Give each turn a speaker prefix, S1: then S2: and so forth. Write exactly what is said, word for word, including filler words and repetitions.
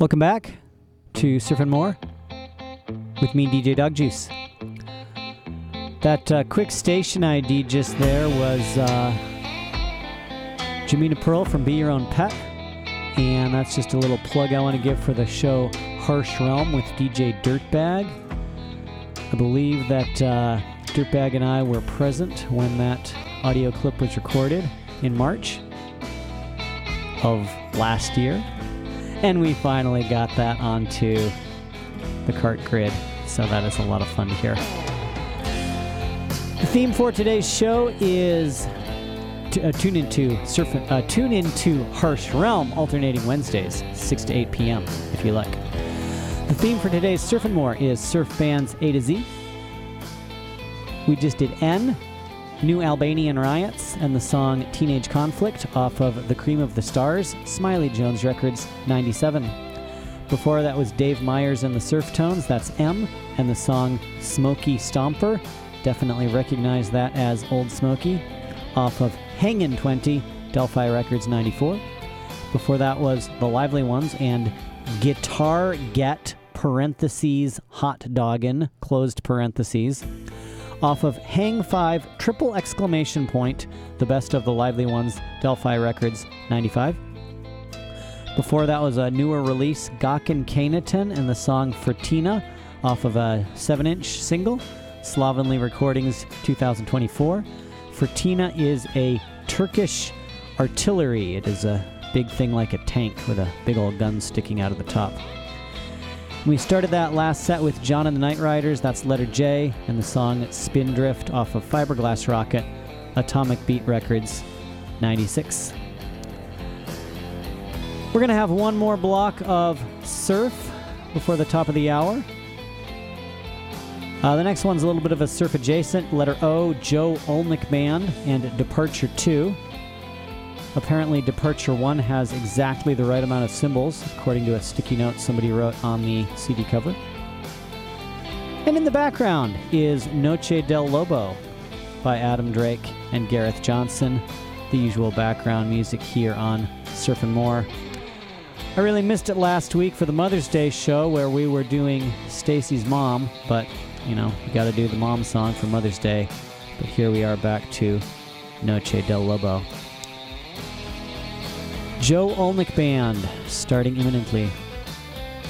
S1: Welcome back to Surfin' More with me, D J Dog Juice. That uh, quick station I D just there was uh, Jamina Pearl from Be Your Own Pet, and that's just a little plug I want to give for the show Harsh Realm with D J Dirtbag. I believe that uh, Dirtbag and I were present when that audio clip was recorded in March of last year. And we finally got that onto the cart grid, so that is a lot of fun to hear. The theme for today's show is t- uh, tune into surf- uh, tune into Harsh Realm, alternating Wednesdays, six to eight p.m. if you like. The theme for today's Surfin' More is surf bands A to Z. We just did N, New Albanian Riots, and the song Teenage Conflict off of The Cream of the Stars, Smiley Jones Records, ninety-seven. Before that was Dave Myers and the Surf Tones, that's M, and the song Smokey Stomper. Definitely recognize that as Old Smokey, off of Hangin' twenty, Delphi Records, ninety-four. Before that was The Lively Ones and Guitar Get, parentheses, Hot Doggin, closed parentheses, off of Hang five, triple exclamation point, the best of The Lively Ones, Delphi Records, ninety-five. Before that was a newer release, Gawkin Kanaton and the song Fertina, off of a seven inch single, Slovenly Recordings, two thousand twenty-four. Fertina is a Turkish artillery. It is a big thing like a tank with a big old gun sticking out of the top. We started that last set with John and the Night Riders, that's letter J, and the song Spindrift off of Fiberglass Rocket, Atomic Beat Records, ninety-six. We're going to have one more block of surf before the top of the hour. Uh, the next one's a little bit of a surf adjacent, letter O, Joe Olnick Band, and Departure two. Apparently, Departure one has exactly the right amount of cymbals, according to a sticky note somebody wrote on the C D cover. And in the background is Noche del Lobo by Adam Drake and Gareth Johnson, the usual background music here on Surfin' More. I really missed it last week for the Mother's Day show where we were doing Stacy's mom, but, you know, you gotta do the mom song for Mother's Day. But here we are back to Noche del Lobo. Joe Olnick Band, starting imminently.